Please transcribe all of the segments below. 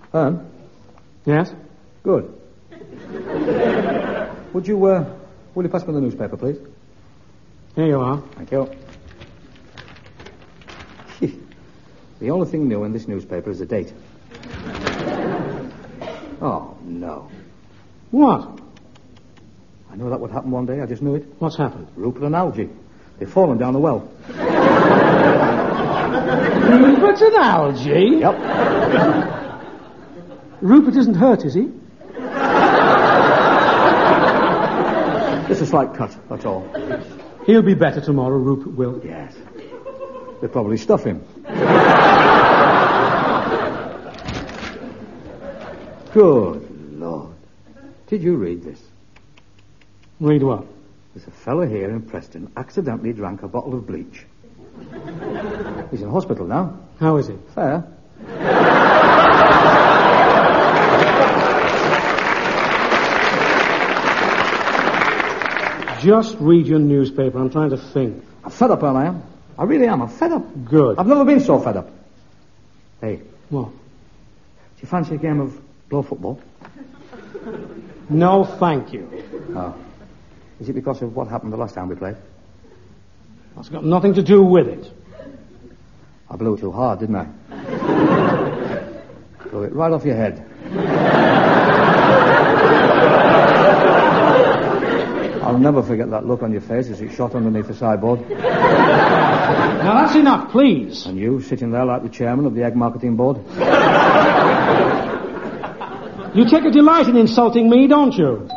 Ern? Yes? Good. Will you pass me the newspaper, please? Here you are. Thank you. The only thing new in this newspaper is the date. Oh, no. What? I knew that would happen one day. I just knew it. What's happened? Rupert and Algie. They've fallen down the well. Rupert and Algie? Yep. Rupert isn't hurt, is he? Just a slight cut, that's all. He'll be better tomorrow, Rupert will. Yes. They'll probably stuff him. Good Lord. Did you read this? Read what? There's a fella here in Preston accidentally drank a bottle of bleach. He's in hospital now. How is he? Fair. Just read your newspaper. I'm trying to think. I'm fed up, I am. I really am. I'm fed up. Good. I've never been so fed up. Hey. What? Do you fancy a game of blow football? No, thank you. Oh. Is it because of what happened the last time we played? That's got nothing to do with it. I blew it too hard, didn't I? Blew it right off your head. I'll never forget that look on your face as it shot underneath the sideboard. Now, that's enough, please. And you sitting there like the chairman of the egg marketing board. You take a delight in insulting me, don't you?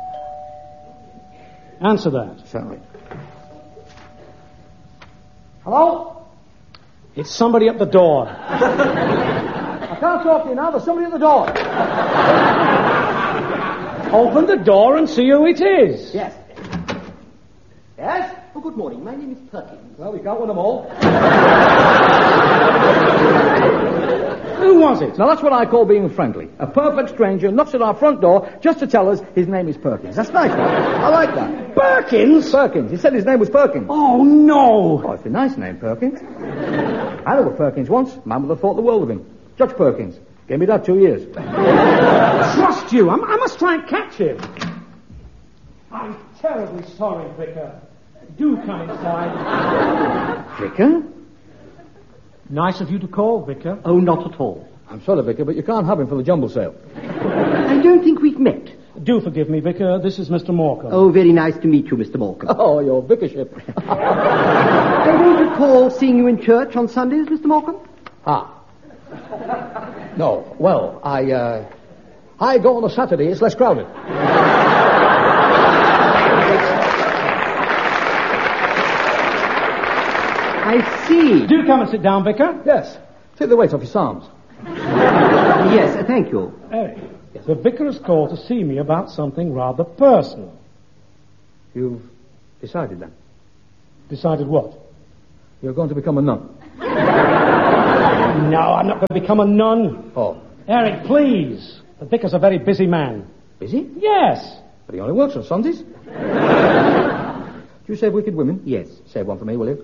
Answer that. Certainly. Hello? It's somebody at the door. I can't talk to you now. There's somebody at the door. Open the door and see who it is. Yes. Yes? Oh, good morning. My name is Perkins. Well, we can't win them all. Who was it? Now, that's what I call being friendly. A perfect stranger knocks at our front door just to tell us his name is Perkins. That's nice, man. I like that. Perkins? Perkins. He said his name was Perkins. Oh, no. Oh, it's a nice name, Perkins. I knew a Perkins once. Man would have thought the world of him. Judge Perkins. Gave me that 2 years. Trust you. I must try and catch him. I'm terribly sorry, Vicar. Do come inside. Vicar? Nice of you to call, Vicar. Oh, not at all. I'm sorry, Vicar, but you can't have him for the jumble sale. I don't think we've met. Do forgive me, Vicar. This is Mr. Morecambe. Oh, very nice to meet you, Mr. Morecambe. Oh, your vicarship. I don't recall seeing you in church on Sundays, Mr. Morecambe. Ah. No. Well, I go on a Saturday. It's less crowded. I see. Do come and sit down, Vicar. Yes. Take the weight off your psalms. Yes, thank you. Hey, the Vicar has called to see me about something rather personal. You've decided then? Decided what? You're going to become a nun. No, I'm not going to become a nun. Oh. Eric, please. The Vicar's a very busy man. Is he? Yes. But he only works on Sundays. Do you save wicked women? Yes. Save one for me, will you?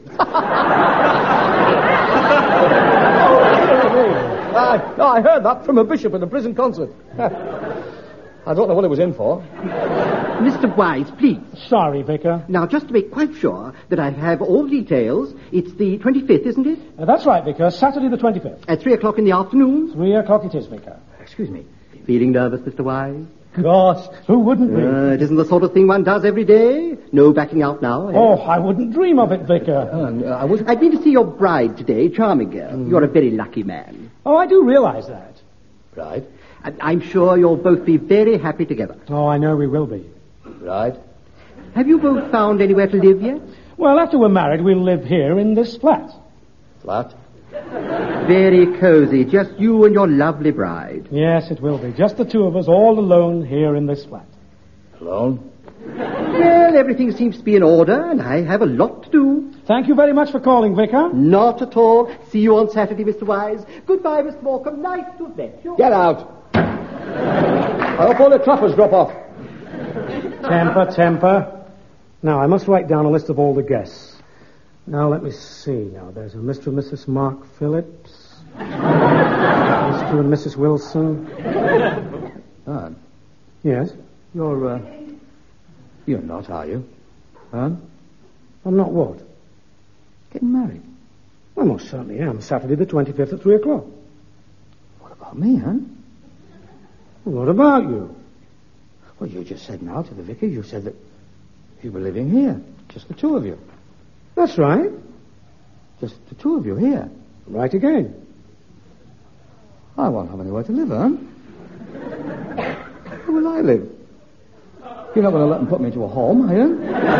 I heard that from a bishop at a prison concert. I don't know what it was in for. Mr. Wise, please. Sorry, Vicar. Now, just to make quite sure that I have all the details, it's the 25th, isn't it? That's right, Vicar. Saturday the 25th. At 3 o'clock in the afternoon? 3 o'clock it is, Vicar. Excuse me. Feeling nervous, Mr. Wise? Gosh, who wouldn't be? It isn't the sort of thing one does every day. No backing out now. Oh, I wouldn't dream of it, Vicar. I've been to see your bride today, charming girl. You're a very lucky man. Oh, I do realize that. Bride? I'm sure you'll both be very happy together. Oh, I know we will be. Bride? Have you both found anywhere to live yet? Well, after we're married, we'll live here in this flat. Flat? Very cozy, just you and your lovely bride. Yes, it will be. Just the two of us, all alone here in this flat. Alone? Well, everything seems to be in order, and I have a lot to do. Thank you very much for calling, Vicar. Not at all. See you on Saturday, Mr. Wise. Goodbye, Mr. Morecambe. Nice to have met you. Get out. I hope all the clappers drop off. Temper. Now, I must write down a list of all the guests. Now, let me see. Now, there's a Mr. and Mrs. Mark Phillips. Miss Mr. and Mrs. Wilson. Yes? You're not, are you? Huh? I'm not what? Getting married. I most certainly am. Saturday the 25th at 3 o'clock. What about me, huh? What about you? Well, you just said now to the vicar, you said that you were living here. Just the two of you. That's right. Just the two of you here. Right again. I won't have anywhere to live, huh? Where will I live? You're not going to let them put me into a home, are you?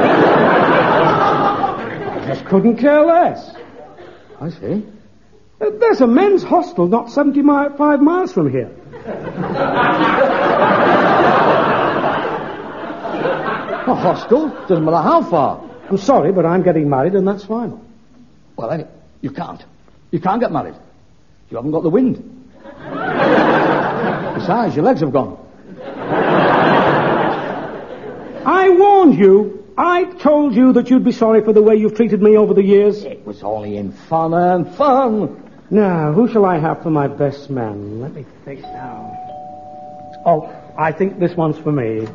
I just couldn't care less. I see. There's a men's hostel not 75 miles from here. A hostel? Doesn't matter how far. I'm sorry, but I'm getting married and that's final. Well, you can't. You can't get married. You haven't got the wind. Besides, your legs have gone. I warned you. I told you that you'd be sorry for the way you've treated me over the years. It was only in fun and fun. Now, who shall I have for my best man? Let me think now. Oh, I think this one's for me.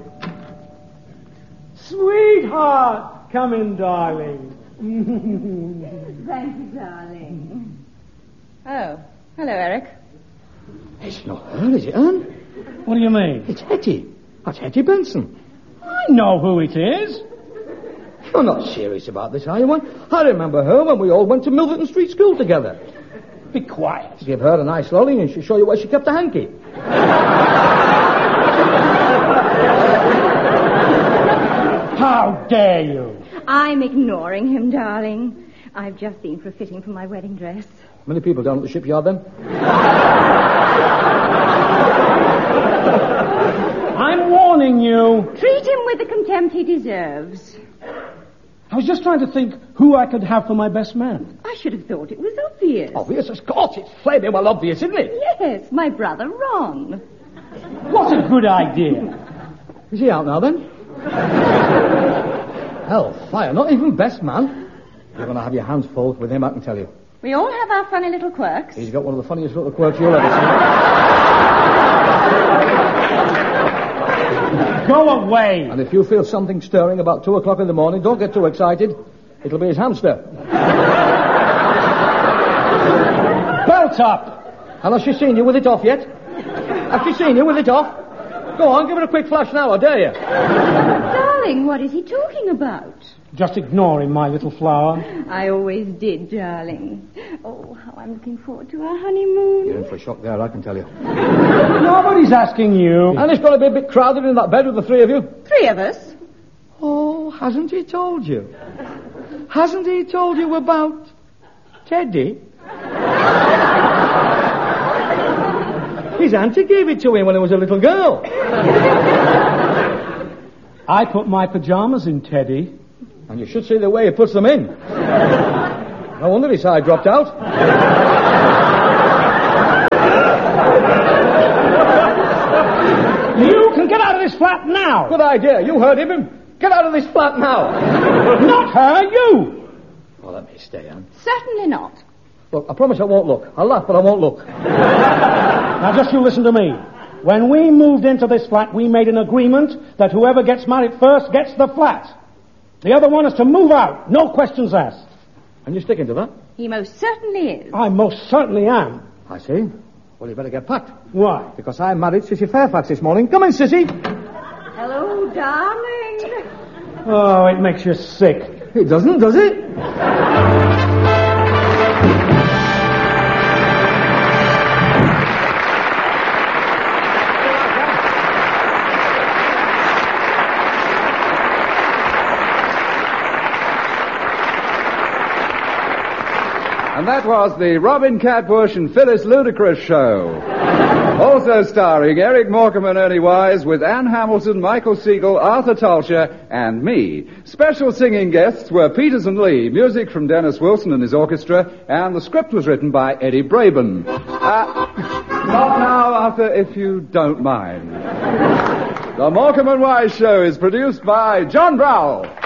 Sweetheart, come in, darling. Thank you, darling. Oh, hello, Eric. It's not her, is it, Anne? What do you mean? It's Hetty. That's Hetty Benson. I know who it is. You're not serious about this, are you, Anne? I remember her when we all went to Milverton Street School together. Be quiet. Give her a nice lolly and she'll show you where she kept a hanky. How dare you? I'm ignoring him, darling. I've just been for a fitting for my wedding dress. Many people down at the shipyard, then? I'm warning you. Treat him with the contempt he deserves. I was just trying to think who I could have for my best man. I should have thought it was obvious. Obvious, of course. It's flaming well obvious, isn't it? Yes, my brother Ron. What a good idea. Is he out now, then? Hellfire, not even best man. You're going to have your hands full with him, I can tell you. We all have our funny little quirks. He's got one of the funniest little quirks you'll ever see. Go away. And if you feel something stirring about 2 o'clock in the morning, don't get too excited. It'll be his hamster. Belt up. And has she seen you with it off yet? Has she seen you with it off? Go on, give it a quick flash now, I dare you. Darling, what is he talking about? Just ignore him, my little flower. I always did, darling. Oh, how I'm looking forward to our honeymoon. You're in for a shock there, I can tell you. Nobody's asking you. And it's going to be a bit crowded in that bed with the three of you. 3 of us. Oh, hasn't he told you? Hasn't he told you about Teddy? His auntie gave it to him when he was a little girl. I put my pajamas in Teddy. And you should see the way he puts them in. No wonder his eye dropped out. You can get out of this flat now. Good idea. You heard him. Get out of this flat now. Not her, you. Well, let me stay, Anne. Certainly not. Look, I promise I won't look. I'll laugh, but I won't look. Now, just you listen to me. When we moved into this flat, we made an agreement that whoever gets married first gets the flat. The other one is to move out. No questions asked. And you're sticking to that? He most certainly is. I most certainly am. I see. Well, you better get packed. Why? Because I married Sissy Fairfax this morning. Come in, Sissy. Hello, darling. Oh, it makes you sick. It doesn't, does it? And that was the Robin Catbush and Phyllis Ludacris show. Also starring Eric Morecambe and Ernie Wise, with Anne Hamilton, Michael Siegel, Arthur Tulcher, and me. Special singing guests were Peters and Lee, music from Dennis Wilson and his orchestra, and the script was written by Eddie Braben. Not now, Arthur, if you don't mind. The Morecambe and Wise show is produced by John Browell.